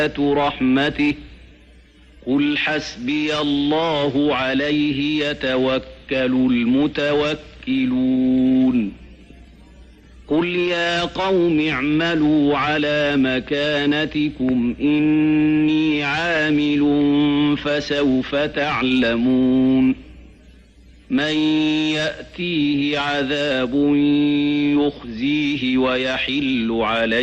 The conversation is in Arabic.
رحمته قل حسبي الله عليه يتوكل المتوكلون قل يا قوم اعملوا على مكانتكم إني عامل فسوف تعلمون من يأتيه عذاب يخزيه ويحل عليه